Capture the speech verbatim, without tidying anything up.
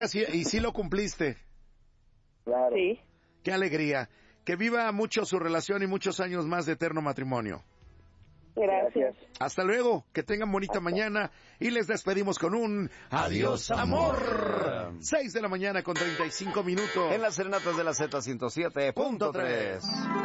Sí, y sí lo cumpliste. Claro. Sí. Qué alegría. Que viva mucho su relación y muchos años más de eterno matrimonio. Gracias. Hasta luego, que tengan bonita Hasta. mañana y les despedimos con un adiós amor. seis de la mañana con treinta y cinco minutos. En las serenatas de la Z ciento siete punto tres.